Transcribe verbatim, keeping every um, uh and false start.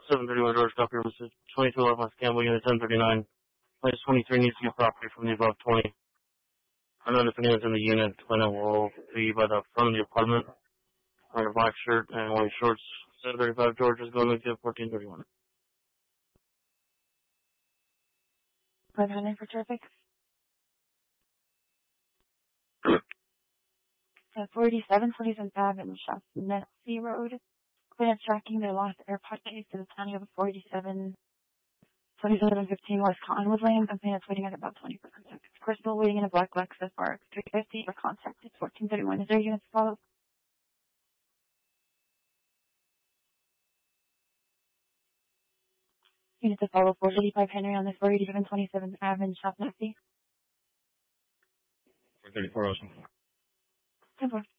seven thirty-one George Tucker, Mister twenty-two eleven West Campbell, Unit ten thirty-nine. Place twenty-three needs to get property from the above twenty. And then if anyone's in the unit, Clint will be by the front of the apartment, wearing a black shirt and white shorts. seven thirty-five George is going to fourteen thirty-one. five hundred for traffic. At forty-seven twenty-seven Avenue, Shaughnessy Road. Client tracking their lost AirPod case to the county of forty-seven twenty-seven fifteen West Cottonwood Lane. The client's waiting at about twenty seconds. Crystal waiting in a black Lexus R X three fifty for contact. It's fourteen thirty-one. Is there units to follow? Unit to follow four eighty-five Henry on the four eighty-seven twenty-seventh Avenue, Shaughnessy. four thirty-four Ocean. ten four.